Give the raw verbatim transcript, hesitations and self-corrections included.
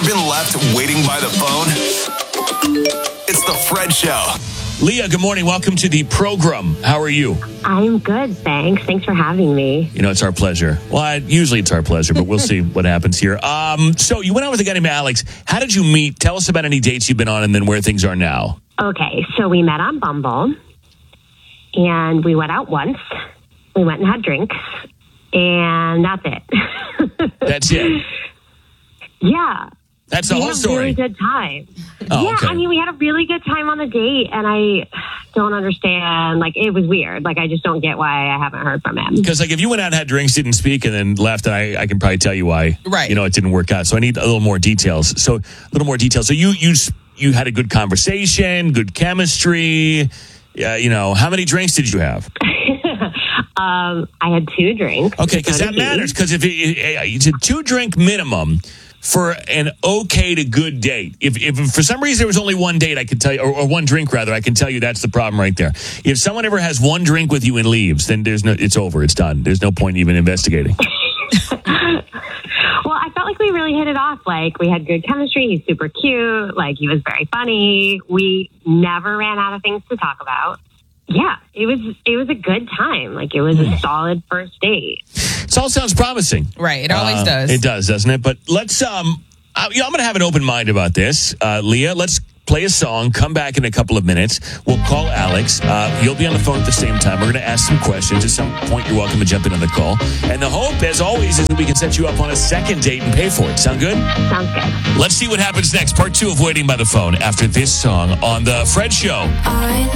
been left waiting by the phone? It's the Fred Show. Leah, good morning. Welcome to the program. How are you? I'm good, thanks. Thanks for having me. You know, it's our pleasure. Well, I, usually it's our pleasure, but we'll see what happens here. Um, so you went out with a guy named Alex. How did you meet? Tell us about any dates you've been on and then where things are now. Okay, so we met on Bumble, and we went out once. We went and had drinks, and that's it. That's it? Yeah. That's the we whole had story? a really good time. Oh, yeah, okay. I mean, we had a really good time on the date, and I don't understand. Like, it was weird. Like, I just don't get why I haven't heard from him. Because, like, if you went out and had drinks, didn't speak, and then left, I, I can probably tell you why. Right. You know, it didn't work out. So I need a little more details. So a little more details. So you you you had a good conversation, good chemistry. Yeah, you know, how many drinks did you have? um, I had two drinks. Okay, because So that did he. matters. Because if it, it, it's a two drink minimum for an okay to good date. If, if for some reason there was only one date, I can tell you, or, or one drink rather, I can tell you that's the problem right there. If someone ever has one drink with you and leaves, then there's no, it's over, it's done. There's no point even investigating. Well, I felt like we really hit it off. Like, we had good chemistry. He's super cute. Like, he was very funny. We never ran out of things to talk about. Yeah, it was it was a good time. Like, it was a solid first date. It all sounds promising. Right, it always Uh, does. It does, doesn't it? But let's, um, I, you know, I'm going to have an open mind about this. Uh, Leah, let's play a song, come back in a couple of minutes. We'll call Alex. Uh, you'll be on the phone at the same time. We're going to ask some questions. At some point, you're welcome to jump in on the call. And the hope, as always, is that we can set you up on a second date and pay for it. Sound good? Sounds good. Let's see what happens next. Part two of Waiting by the Phone after this song on The Fred Show. I